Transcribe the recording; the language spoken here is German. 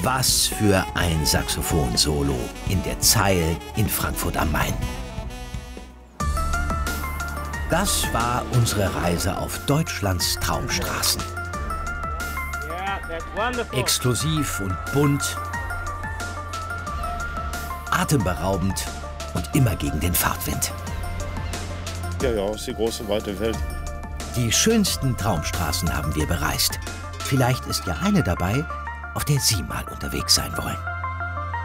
Was für ein Saxophon-Solo in der Zeil in Frankfurt am Main. Das war unsere Reise auf Deutschlands Traumstraßen. Exklusiv und bunt, atemberaubend und immer gegen den Fahrtwind. Ja, ist die große, weite Welt. Die schönsten Traumstraßen haben wir bereist. Vielleicht ist ja eine dabei, auf der Sie mal unterwegs sein wollen.